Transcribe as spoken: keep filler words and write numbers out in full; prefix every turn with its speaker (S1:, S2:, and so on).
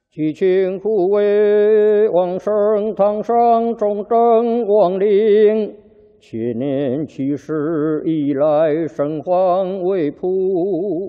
S1: 祈请护卫往生堂上忠贞亡灵，千年七世以来圣皇为仆。